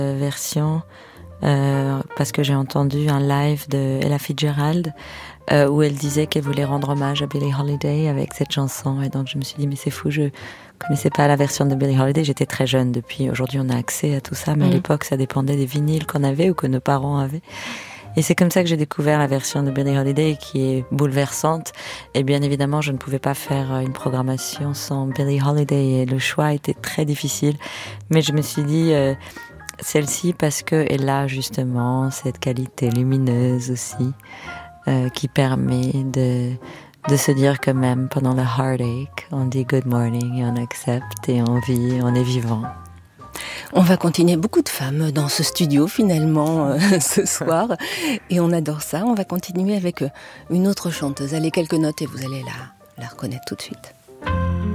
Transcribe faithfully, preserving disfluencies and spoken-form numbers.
version euh, parce que j'ai entendu un live de Ella Fitzgerald euh, où elle disait qu'elle voulait rendre hommage à Billie Holiday avec cette chanson, et donc je me suis dit mais c'est fou, je connaissais pas la version de Billie Holiday, j'étais très jeune. Depuis aujourd'hui on a accès à tout ça, mais mmh. à l'époque ça dépendait des vinyles qu'on avait ou que nos parents avaient. Et c'est comme ça que j'ai découvert la version de Billie Holiday, qui est bouleversante. Et bien évidemment, je ne pouvais pas faire une programmation sans Billie Holiday, et le choix était très difficile. Mais je me suis dit, euh, celle-ci, parce qu'elle a justement cette qualité lumineuse aussi, euh, qui permet de, de se dire quand même, pendant le heartache, on dit good morning, et on accepte, et on vit, on est vivant. On va continuer, beaucoup de femmes dans ce studio finalement euh, ce soir, et on adore ça. On va continuer avec une autre chanteuse. Allez, quelques notes et vous allez la, la reconnaître tout de suite.